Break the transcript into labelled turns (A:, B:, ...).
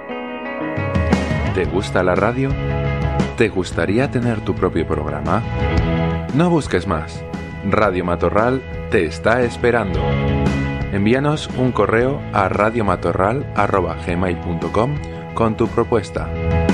A: ¿Te gusta la radio? ¿Te gustaría tener tu propio programa? No busques más. Radio Matorral te está esperando. Envíanos un correo a radiomatorral@gmail.com con tu propuesta.